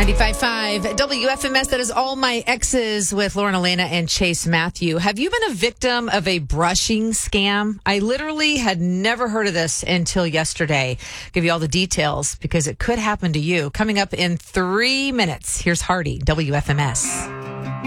95.5 WFMS, that is All My Exes with Lauren Elena and Chase Matthew. Have you been a victim of a brushing scam? I literally had never heard of this until yesterday. Give you all the details because it could happen to you. Coming up in 3 minutes, here's Hardy, WFMS.